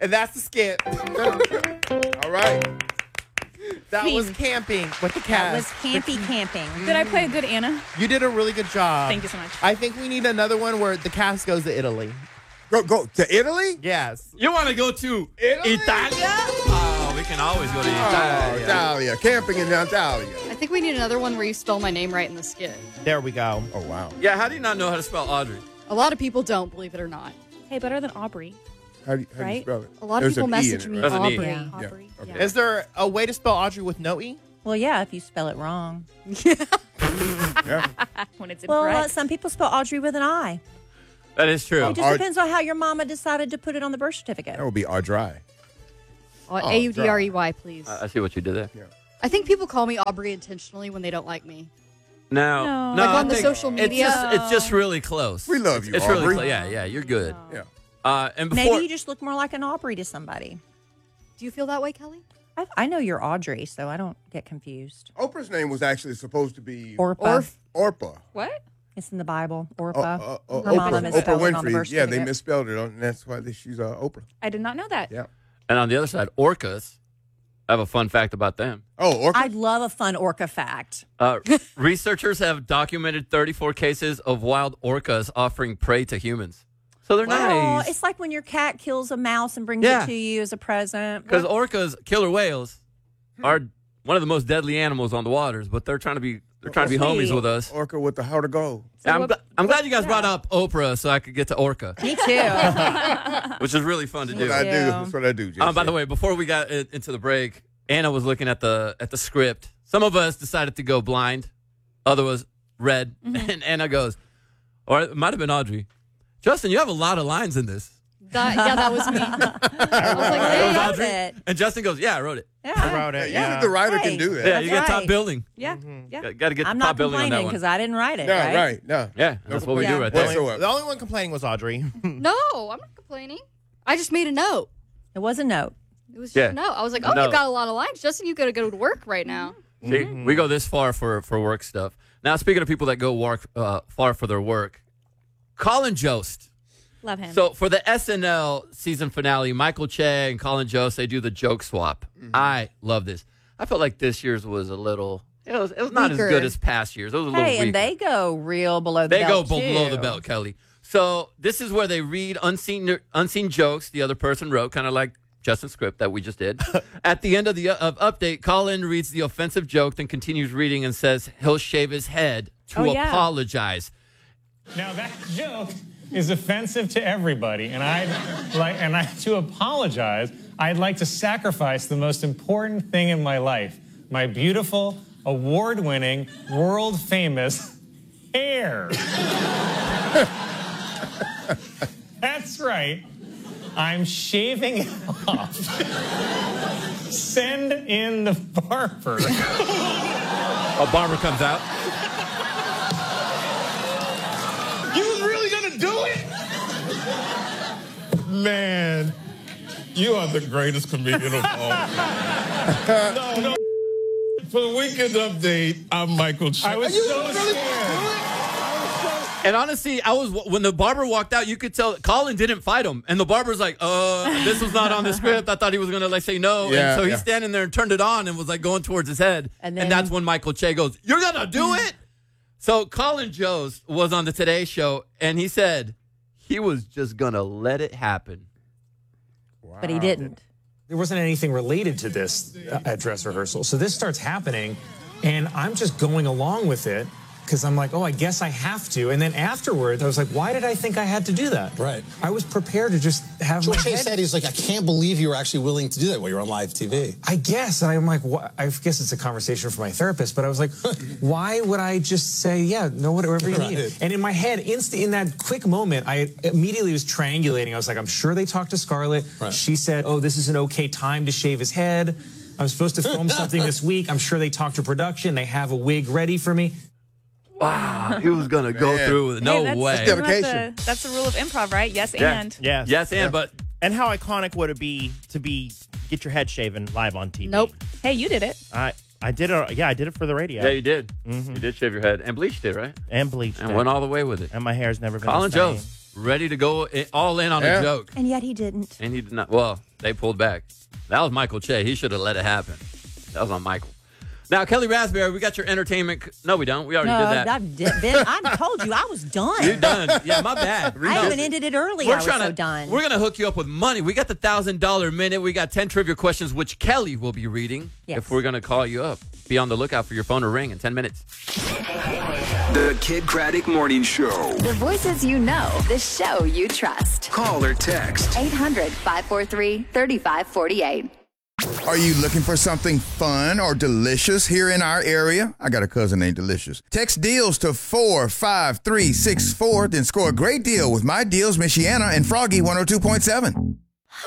And that's the skit. All right. That was camping with the cast. That was camping. Did I play a good Anna? You did a really good job. Thank you so much. I think we need another one where the cast goes to Italy. Go to Italy? Yes. You want to go to Italy? Italia? Oh, we can always go to Oh, Italia. Italia. Camping in Italia. I think we need another one where you spell my name right in the skit. There we go. Oh, wow. Yeah, how do you not know how to spell Audrey? A lot of people don't, believe it or not. Hey, better than Aubrey. How do you Right? spell it? A lot of There's people an E in message it, me right? There's an E. Aubrey. Yeah. Aubrey. Okay. Yeah. Is there a way to spell Audrey with no E? Well, yeah, if you spell it wrong. Yeah. When it's Well, incorrect. some people spell Audrey with an I. That is true. It just depends on how your mama decided to put it on the birth certificate. That would be Audrey. Audrey, please. I see what you did there. I think people call me Aubrey intentionally when they don't like me. No. Like I on the think social media. It's just really close. We love you, It's Aubrey. really close. Yeah, you're good. Yeah. And before Maybe you just look more like an Aubrey to somebody. Do you feel that way, Kelly? I know you're Audrey, so I don't get confused. Oprah's name was actually supposed to be Orpah. Orpah. What? It's in the Bible. Orpah. Her Her mama misspelled it on the Winfrey. birth Yeah, they certificate. misspelled it, and that's why she's Oprah. I did not know that. Yeah. and on the other side, orcas. I have a fun fact about them. Oh, Orca. I'd love a fun orca fact. Researchers have documented 34 cases of wild orcas offering prey to humans. So they're Oh, nice. it's like when your cat kills a mouse and brings Yeah. it to you as a present. Because orcas, killer whales, are one of the most deadly animals on the waters, but they're trying to be homies with us. Orca with the heart of gold. I'm glad you guys brought up Oprah so I could get to orca, Me too. which is really fun to do. That's what I do. That's what I do. By the way, before we got into the break, Anna was looking at the script. Some of us decided to go blind, others read, and Anna goes, or it might have been Audrey. Justin, you have a lot of lines in this. That was me. I was like, It hey. was wrote Audrey. it. And Justin goes, yeah, I wrote it. I Yeah. wrote it. Usually Yeah. the writer Hey. can do that. Yeah, you get That's top right. billing. Yeah. Yeah. Got to get I'm the top not billing on that complaining one. because I didn't write it, No, right? right. No. Yeah, that's what we do Yeah. right there. Whatsoever. The only one complaining was Audrey. No, I'm not complaining. I just made a note. It was a note. It was just Yeah. a note. I was like, A oh, note. you got a lot of lines. Justin, you got to go to work right now. See, we go this far for work stuff. Now, speaking of people that go far for their work, Colin Jost. Love him. So for the SNL season finale, Michael Che and Colin Jost, they do the joke swap. I love this. I felt like this year's was a little, it was not Weaker. as good as past years. It was a little Hey, weaker. and they go real below the They belt, go below too. the belt, Kelly. So this is where they read unseen jokes the other person wrote, kind of like Justin's script that we just did. At the end of the update, Colin reads the offensive joke, then continues reading and says he'll shave his head to Oh, yeah. apologize. Now that joke is offensive to everybody, and to apologize, I'd like to sacrifice the most important thing in my life, my beautiful, award-winning, world-famous hair. That's right. I'm shaving it off. Send in the barber. A barber comes out. You was really gonna do it? Man, you are the greatest comedian of all time. No. For the Weekend Update, I'm Michael Che. I was so scared. And honestly, when the barber walked out, you could tell Colin didn't fight him. And the barber's like, this was not on the script. I thought he was going to say no. Yeah, and so he's yeah. standing there and turned it on and was going towards his head. And And then- that's when Michael Che goes, you're going to do it? So Colin Jost was on the Today Show and he said he was just going to let it happen. But he didn't. There wasn't anything related to this at dress rehearsal. So this starts happening, and I'm just going along with it because I'm like, oh, I guess I have to. And then afterwards, I was like, why did I think I had to do that? Right. I was prepared to just have Joel my Che head. said, he's like, I can't believe you were actually willing to do that while you're on live TV. I guess. And I'm like, what? I guess it's a conversation for my therapist, but I was like, why would I just say, yeah, no, whatever you need? Right. And in my head, in that quick moment, I immediately was triangulating. I was like, I'm sure they talked to Scarlett. Right. She said, oh, this is an okay time to shave his head. I'm supposed to film something this week. I'm sure they talked to production. They have a wig ready for me. Wow. He was going to go Man. through. No Hey, way. isn't that Dedication. that's the rule of improv, right? Yes, Yeah. and. Yes. Yes, but And how iconic would it be to get your head shaven live on TV? Nope. Hey, you did it. I did it. Yeah, I did it for the radio. yeah, you did. You did shave your head and bleached it, right? And bleached And it. went all the way with it. And my hair's never been Colin the same. Jost. ready to go all in on a joke. And yet he didn't. And he did not. Well, they pulled back. That was Michael Che. He should have let it happen. That was on Michael. Now, Kelly Raspberry, we got your entertainment. No, we don't. We already did that. I told you I was done. You're done. Yeah, my bad. I even ended it early. I was so done. We're going to hook you up with money. We got the $1,000 minute. We got 10 trivia questions, which Kelly will be reading if we're going to call you up. Be on the lookout for your phone to ring in 10 minutes. The Kid Craddock Morning Show. The voices you know, the show you trust. Call or text 800-543-3548. Are you looking for something fun or delicious here in our area? I got a cousin named Delicious. Text deals to 45364, then score a great deal with My Deals Michiana and Froggy 102.7.